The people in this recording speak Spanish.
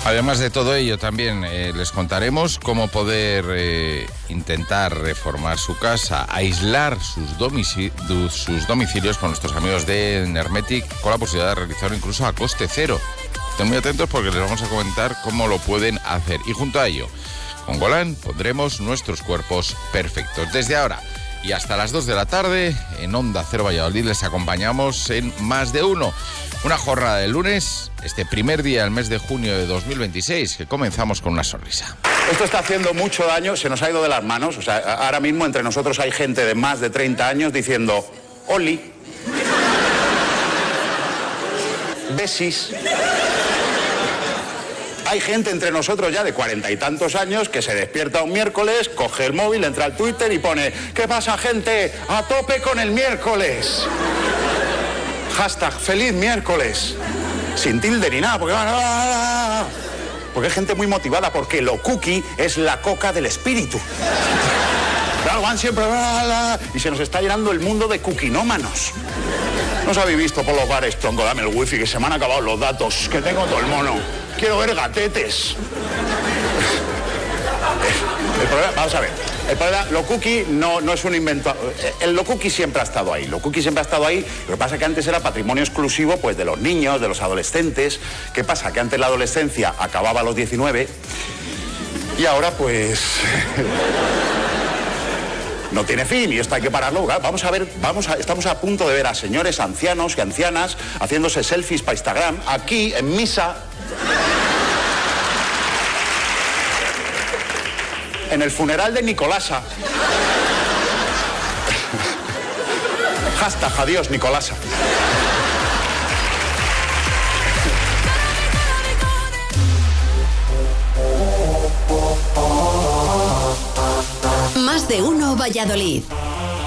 Además de todo ello, también les contaremos cómo poder intentar reformar su casa, aislar sus domicilios con nuestros amigos de Enermetic, con la posibilidad de realizarlo incluso a coste cero. Estén muy atentos porque les vamos a comentar cómo lo pueden hacer. Y junto a ello, con Golan pondremos nuestros cuerpos perfectos. Desde ahora y hasta las 2 de la tarde, en Onda Cero Valladolid, les acompañamos en Más de Uno. Una jornada de lunes, este primer día del mes de junio de 2026, que comenzamos con una sonrisa. Esto está haciendo mucho daño, se nos ha ido de las manos. O sea, ahora mismo entre nosotros hay gente de más de 30 años diciendo Oli, besis. Hay gente entre nosotros ya de 40 y tantos años que se despierta un miércoles, coge el móvil, entra al Twitter y pone ¿qué pasa, gente? ¡A tope con el miércoles! Hashtag ¡feliz miércoles! Sin tilde ni nada, porque hay gente muy motivada, porque lo cookie es la coca del espíritu. Claro, van siempre y se nos está llenando el mundo de cookinómanos. ¿No os habéis visto por los bares? Tronco, dame el wifi, que se me han acabado los datos, que tengo todo el mono. Quiero ver gatetes. El problema, vamos a ver, el problema, lo cookie no es un invento. Lo cookie siempre ha estado ahí. Lo cookie siempre ha estado ahí. Lo que pasa es que antes era patrimonio exclusivo pues de los niños, de los adolescentes. ¿Qué pasa? Que antes la adolescencia acababa a los 19 y ahora pues no tiene fin y esto hay que pararlo. Vamos a ver, estamos a punto de ver a señores ancianos y ancianas haciéndose selfies para Instagram aquí en misa. En el funeral de Nicolasa. Hashtag adiós, Nicolasa. Más de Uno Valladolid.